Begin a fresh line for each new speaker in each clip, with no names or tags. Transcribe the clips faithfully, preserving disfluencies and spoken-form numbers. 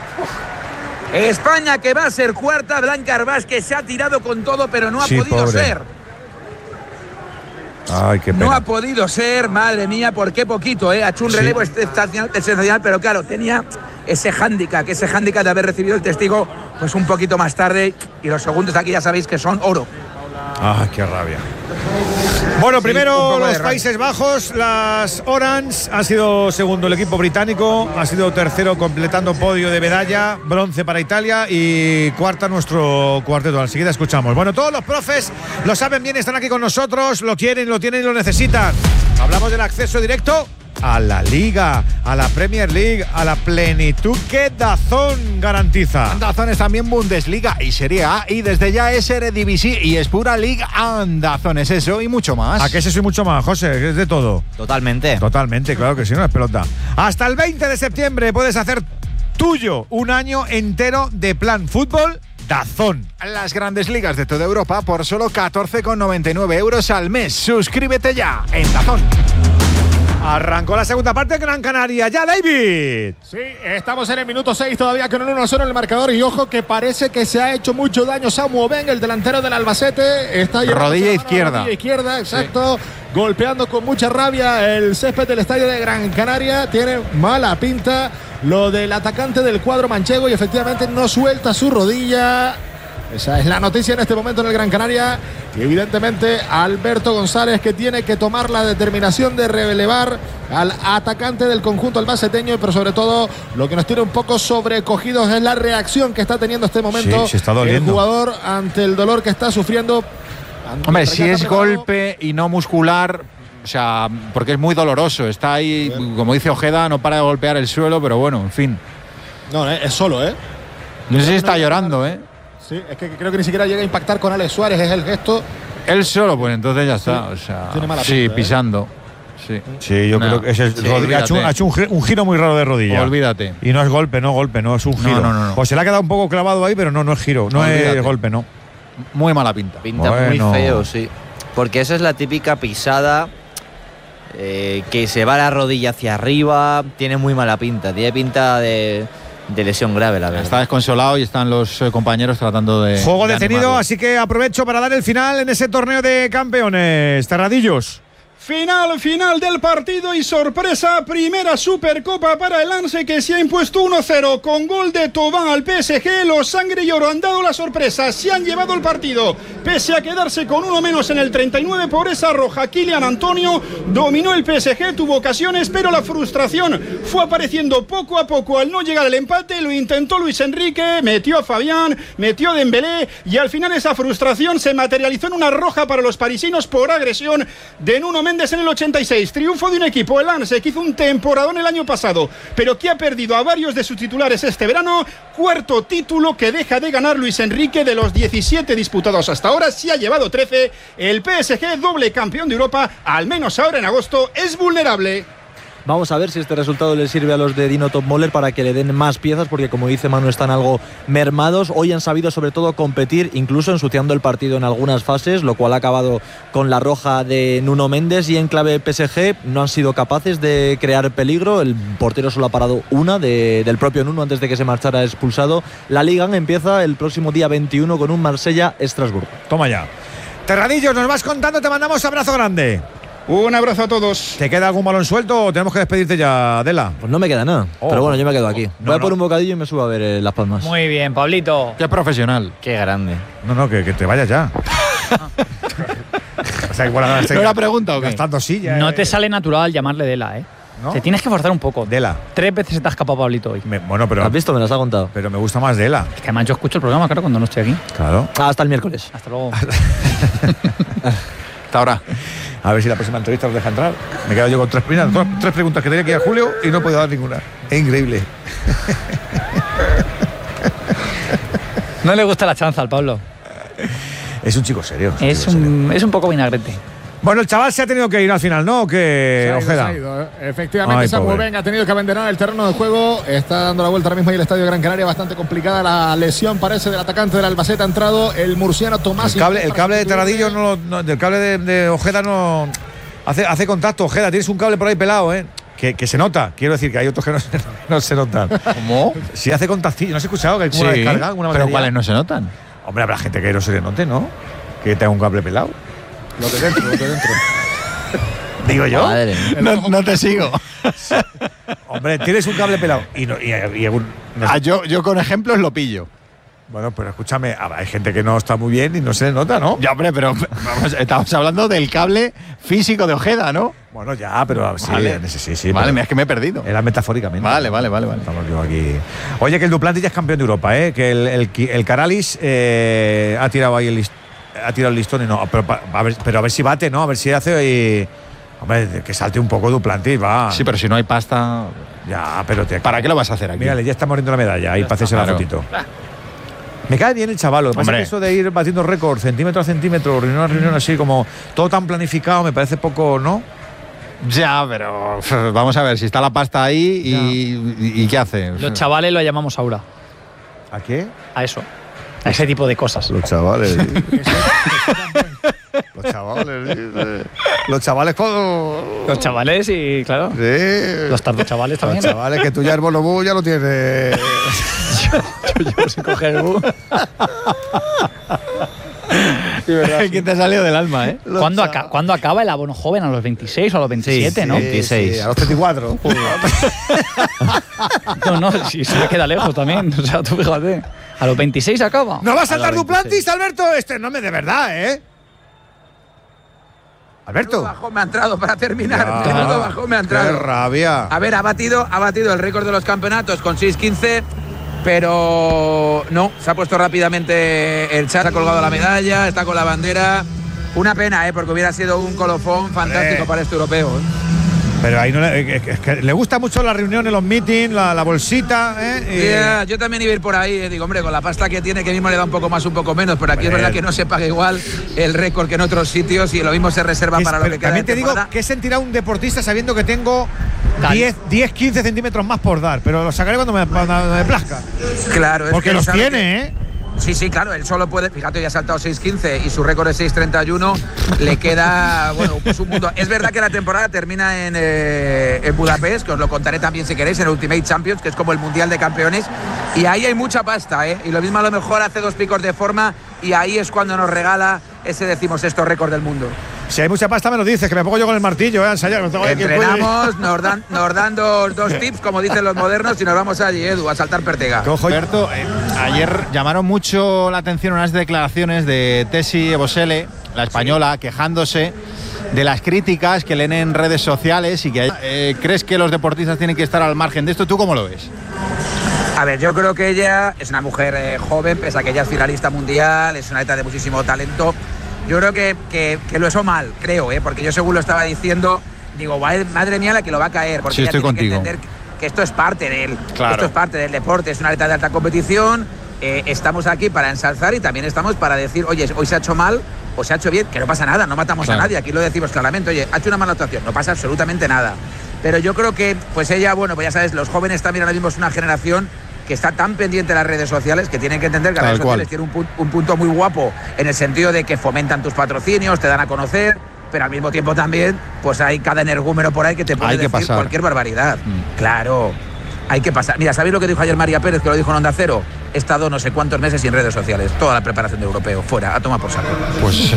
España que va a ser cuarta, Blanca Arbás que se ha tirado con todo pero no ha
sí,
podido
pobre.
ser.
Ay, qué pena.
No ha podido ser, madre mía, por qué poquito, ¿eh? Ha hecho un
Sí.
relevo excepcional, excepcional, pero claro, tenía ese hándicap, ese hándicap de haber recibido el testigo pues un poquito más tarde y los segundos aquí ya sabéis que son oro.
Ay, qué rabia. Bueno,
Sí,
primero
un
los
poco de
Países Bajos, las Orange, ha sido segundo el equipo británico, ha sido tercero completando podio de medalla, bronce para Italia y cuarta nuestro cuarteto. Enseguida escuchamos. Bueno, todos los profes lo saben bien, están aquí con nosotros, lo quieren, lo tienen y lo necesitan. Hablamos del acceso directo a la Liga, a la Premier League, a la plenitud que DAZN garantiza.
DAZN es también Bundesliga y Serie A, y desde ya es Eredivisie y es pura Liga and DAZN es eso y mucho más.
¿A qué es eso y mucho más, José? Es de todo.
Totalmente.
Totalmente, claro que sí, no es pelota. Hasta el veinte de septiembre puedes hacer tuyo un año entero de plan fútbol DAZN.
Las grandes ligas de toda Europa por solo catorce con noventa y nueve euros al mes. Suscríbete ya en DAZN.
Arrancó la segunda parte de Gran Canaria. ¡Ya, David!
Sí, estamos en el minuto seis todavía con un uno cero en el marcador. Y ojo que parece que se ha hecho mucho daño Samu Oben, el delantero del Albacete. Está
rodilla izquierda.
Rodilla izquierda, exacto. Sí. Golpeando con mucha rabia el césped del estadio de Gran Canaria. Tiene mala pinta lo del atacante del cuadro manchego y efectivamente no suelta su rodilla. Esa es la noticia en este momento en el Gran Canaria. Y evidentemente Alberto González, que tiene que tomar la determinación de relevar al atacante del conjunto albaceteño, pero sobre todo lo que nos tiene un poco sobrecogidos es la reacción que está teniendo este momento
sí, se está doliendo.
el jugador ante el dolor que está sufriendo.
Hombre, si es golpe y no muscular, o sea, porque es muy doloroso, está ahí, bien. Como dice Ojeda, no para de golpear el suelo, pero bueno, en fin.
No, es solo, ¿eh?
No sé si está llorando, ¿eh?
Sí, es que creo que ni siquiera llega a impactar con Alex Suárez, es el gesto.
Él solo, pues entonces ya está. Sí, o sea,
tiene mala
sí
pinta,
pisando. ¿eh? Sí,
sí yo no, creo que es el
sí,
rodilla. Ha hecho, un, ha hecho un, un giro muy raro de rodilla.
Olvídate.
Y no es golpe, no golpe, no es un giro.
No, no, no, no.
Pues se le ha quedado un poco clavado ahí, pero no, no es giro, no olvídate. Es golpe, no.
Muy mala pinta.
Pinta
bueno.
muy feo, sí. Porque esa es la típica pisada eh, que se va la rodilla hacia arriba, tiene muy mala pinta, tiene pinta de... de lesión grave, la verdad.
Está desconsolado y están los eh, compañeros tratando de...
Juego
de
detenido,
animarlo.
Así que aprovecho para dar el final en ese torneo de campeones. Terradillos.
Final, final del partido y sorpresa, primera Supercopa para el Lance que se ha impuesto uno cero con gol de Tobán al P S G. Los sangre y oro han dado la sorpresa, se han llevado el partido. Pese a quedarse con uno menos en el treinta y nueve por esa roja, Kylian Antonio dominó el P S G, tuvo ocasiones, pero la frustración fue apareciendo poco a poco al no llegar al empate. Lo intentó Luis Enrique, metió a Fabián, metió a Dembélé y al final esa frustración se materializó en una roja para los parisinos por agresión de Nuno Méndez en el ochenta y seis. Triunfo de un equipo, el Lance, que hizo un temporadón el año pasado, pero que ha perdido a varios de sus titulares este verano. Cuarto título que deja de ganar Luis Enrique de los diecisiete disputados hasta ahora. Sí ha llevado trece. El P S G, doble campeón de Europa, al menos ahora en agosto, es vulnerable.
Vamos a ver si este resultado le sirve a los de Dino Topmoller para que le den más piezas, porque como dice Manu, están algo mermados. Hoy han sabido sobre todo competir, incluso ensuciando el partido en algunas fases, lo cual ha acabado con la roja de Nuno Méndez. Y en clave P S G no han sido capaces de crear peligro. El portero solo ha parado una de, del propio Nuno antes de que se marchara expulsado. La Liga empieza el próximo día veintiuno con un Marsella-Estrasburgo.
Toma ya. Terradillos, nos vas contando, te mandamos abrazo grande.
Un abrazo a todos.
¿Te queda algún balón suelto o tenemos que despedirte ya, Adela?
Pues no me queda nada. Oh, pero bueno, yo me quedo aquí.
No,
Voy a
no.
por un bocadillo y me subo a ver eh, Las Palmas.
Muy bien, Pablito.
Qué profesional.
Qué grande.
No, no, que, que te vayas ya. O sea, igual ahora estoy
¿No era pregunta o qué?
gastando silla.
No
eh.
te sale natural llamarle Dela, ¿eh?
¿No?
Te tienes que forzar un poco.
Dela.
Tres veces se te ha escapado Pablito hoy.
Me, bueno, pero.
¿Has visto? Me las ha contado.
Pero me gusta más Dela.
Es que además yo escucho el programa, claro, cuando no estoy aquí.
Claro.
Ah, hasta el miércoles.
Hasta luego.
Hasta ahora.
A ver si la próxima entrevista nos deja entrar. Me he quedado yo con tres, primeras, dos, tres preguntas que tenía que ir a Julio y no he podido dar ninguna. Es increíble.
No le gusta la chanza al Pablo.
Es un chico serio. Es un,
Es
chico
un,
serio.
es un poco vinagrete.
Bueno, el chaval se ha tenido que ir al final, ¿no? Que
Se ha ido,
Ojeda.
se ha ido, ¿eh? Efectivamente,
Ay,
Samu
pobre.
Oben ha tenido que abandonar el terreno de juego. Está dando la vuelta ahora mismo ahí el estadio de Gran Canaria. Bastante complicada la lesión, parece, del atacante del Albacete. Ha entrado el murciano Tomás.
El cable, el
para
cable de
sustituirle.
Terradillo, no, lo- no, del cable de, de Ojeda no. Hace, hace contacto, Ojeda. Tienes un cable por ahí pelado, ¿eh? Que, que se nota, quiero decir que hay otros que no se, no se notan.
¿Cómo?
Si hace contactillo, ¿no has escuchado que hay como
Sí,
una descarga? Una
pero
batería?
¿cuáles no se notan?
Hombre, habrá gente que no se le note, ¿no? Que tenga un cable pelado.
Lo de dentro, lo de dentro.
Digo yo.
Madre mía.
No, no te sigo.
Hombre, tienes un cable pelado. Y, no, y, y algún- no sé.
Ah, yo, yo con ejemplos lo pillo.
Bueno, pero escúchame, hay gente que no está muy bien y no se le nota, ¿no?
Ya, hombre, pero vamos, estamos hablando del cable físico de Ojeda, ¿no?
Bueno, ya, pero sí,
Vale.
sí, sí. sí
Vale,
pero
mira, es que me he perdido.
era metafóricamente.
Vale, vale, vale, vale.
Estamos yo aquí. Oye, que el Duplantis ya es campeón de Europa, ¿eh? Que el, el, el Caralis eh, ha tirado ahí el list, ha tirado el listón y no. Pero a, ver, pero a ver si bate, ¿no? A ver si hace y. Hombre, que salte un poco Duplantis, va.
Sí, pero si no hay pasta,
Ya, pero te.
¿para qué lo vas a hacer aquí?
Mírale, ya está muriendo la medalla ahí para hacerse la
Claro.
fotito. Me cae bien el chaval, lo que pasa
Hombre.
es que eso de ir batiendo récords, centímetro a centímetro, reunión a reunión así, como todo tan planificado, me parece poco, ¿no?
Ya, pero uf, vamos a ver, si está la pasta ahí y, y, y ¿qué hace?
Los chavales lo llamamos aura.
¿A qué?
A eso. A ese tipo de cosas.
Los chavales.
Los chavales, sí. Los chavales con.
Los chavales y, claro,
Sí.
los tardos chavales
Los
también.
chavales, que tú ya el bonobú ya lo tienes.
Yo llevo sin coger el bus.
¿Quién te ha salido del alma, eh?
¿Cuándo, aca- ¿Cuándo acaba el abono joven? ¿A los veintiséis o a los veintisiete,
Sí,
no?
sí. veintiséis.
a los treinta y cuatro.
No, no, si se le queda lejos también. O sea, tú fíjate. ¿A los veintiséis acaba?
¿No va a
A
saltar
los
Duplantis,
veintiséis.
Alberto? Este no me de verdad, ¿eh? Alberto.
Bajón me ha entrado para terminar.
Ya,
Menudo bajón me ha
qué
entrado.
rabia.
A ver, ha batido, ha batido el récord de los campeonatos con seis quince, pero no, se ha puesto rápidamente el chat, ha colgado la medalla, está con la bandera. Una pena, ¿eh? Porque hubiera sido un colofón fantástico
Eh.
para este europeo, ¿eh?
Pero ahí no le, es que- es que le gusta mucho las reuniones, los meetings, la, la bolsita, ¿eh? Y-
Yeah, yo también iba a ir por ahí, eh. Digo, hombre, con la pasta que tiene, que mismo le da un poco más, un poco menos, pero aquí es
Hombre.
verdad que no se paga igual el récord que en otros sitios y lo mismo se reserva
Es-
para lo
pero
que queda
también
de
te digo,
temporada.
¿qué sentirá un deportista sabiendo que tengo
Tal.
diez, quince centímetros más por dar? Pero lo sacaré cuando me, cuando me plazca.
Claro, es
Porque
que
los
sabe
tiene,
que-
¿eh?
Sí, sí, claro, él solo puede, fíjate, ya ha saltado seis quince y su récord es seis treinta y uno, le queda, bueno, pues un mundo. Es verdad que la temporada termina en, eh, en Budapest, que os lo contaré también si queréis, en el Ultimate Champions, que es como el Mundial de Campeones, y ahí hay mucha pasta, ¿eh? Y lo mismo a lo mejor hace dos picos de forma y ahí es cuando nos regala ese decimosexto récord del mundo.
Si hay mucha pasta me lo dices, que me pongo yo con el martillo, ¿eh? A ensayar. No tengo aquí el cuello.
Entrenamos, nos dan, nos dan dos, dos tips, como dicen los modernos, y nos vamos allí, Edu, a saltar Pertega.
Cojo y-
Alberto, eh, ayer llamaron mucho la atención unas declaraciones de Tessie Ebosele, la española, quejándose de las críticas que leen en redes sociales y que eh, crees que los deportistas tienen que estar al margen de esto. ¿Tú cómo lo ves?
A ver, yo creo que ella es una mujer eh, joven, pese a que ella es finalista mundial, es una atleta de muchísimo talento. Yo creo que, que, que lo hizo mal, creo, ¿eh? Porque yo según lo estaba diciendo, digo, "Guay, madre mía la que lo va a caer", porque
Sí,
ella
estoy
tiene
contigo.
que entender que esto es parte de él,
Claro.
esto es parte del deporte, es una atleta de alta competición, eh, estamos aquí para ensalzar y también estamos para decir, oye, hoy se ha hecho mal o se ha hecho bien, que no pasa nada, no matamos
Claro.
a nadie, aquí lo decimos claramente, oye, ha hecho una mala actuación, no pasa absolutamente nada. Pero yo creo que, pues ella, bueno, pues ya sabes, los jóvenes también ahora mismo es una generación que está tan pendiente de las redes sociales que tienen que entender que las
Tal
redes sociales
cual.
tienen un, pu- un punto muy guapo en el sentido de que fomentan tus patrocinios, te dan a conocer, pero al mismo tiempo también, pues hay cada energúmeno por ahí que te puede
Hay que
decir
pasar.
cualquier barbaridad.
Mm.
Claro, hay que pasar. Mira, ¿sabéis lo que dijo ayer María Pérez, que lo dijo en Onda Cero? He estado no sé cuántos meses sin redes sociales, toda la preparación de europeo, fuera, a tomar por saco.
Pues,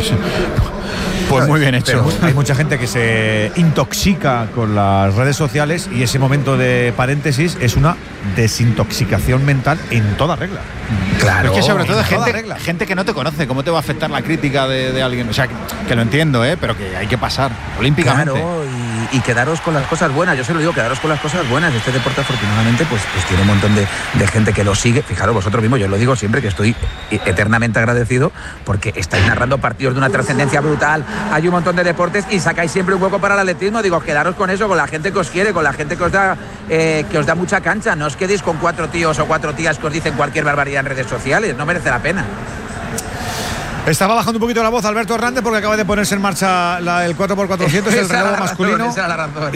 pues muy bien hecho.
Pero hay mucha gente que se intoxica con las redes sociales y ese momento de paréntesis es una desintoxicación mental en toda regla.
Claro.
Es que sobre todo
en toda
gente,
regla.
gente que no te conoce, ¿cómo te va a afectar la crítica de, de alguien? O sea, que, que lo entiendo, ¿eh? Pero que hay que pasar olímpicamente.
Claro, y, y quedaros con las cosas buenas. Yo se lo digo, quedaros con las cosas buenas. Este deporte, afortunadamente, pues, pues tiene un montón de, de gente que lo sigue. Fijaros vosotros mismos, yo lo digo siempre, que estoy eternamente agradecido porque estáis narrando partidos de una trascendencia brutal. Hay un montón de deportes y sacáis siempre un hueco para el atletismo. Digo, quedaros con eso, con la gente que os quiere, con la gente que os da, eh, que os da mucha cancha. No os quedéis con cuatro tíos o cuatro tías que os dicen cualquier barbaridad en redes sociales. No merece la pena.
Estaba bajando un poquito la voz Alberto Hernández porque acaba de ponerse en marcha la- el cuatro por cuatrocientos, el
Esa era
relevo
la razón,
masculino.
esa era la razón.